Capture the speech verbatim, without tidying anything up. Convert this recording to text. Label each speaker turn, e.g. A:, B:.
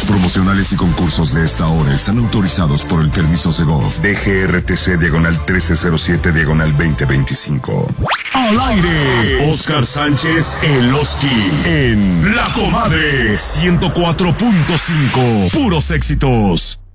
A: promocionales y concursos de esta hora están autorizados por el permiso Segov D G R T C diagonal trece cero siete diagonal veinte veinticinco. Al aire, Oscar Sánchez el Oski en La Comadre ciento cuatro punto cinco. Puros éxitos.